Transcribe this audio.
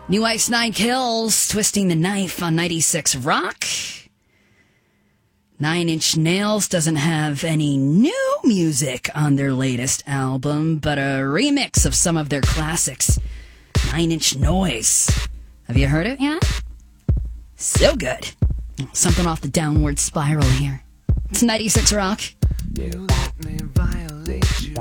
New Ice Nine Kills, Twisting the Knife on 96 Rock. Nine Inch Nails doesn't have any new music on their latest album, but a remix of some of their classics. 9 Inch Noise. Have you heard it yet? So good. Something off the downward spiral here. It's 96 Rock. You let me violate you.